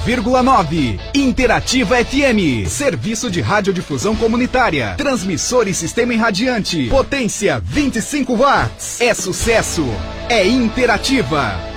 101,9. Interativa FM. Serviço de radiodifusão comunitária. Transmissor e sistema irradiante. Potência 25 watts. É sucesso. É Interativa.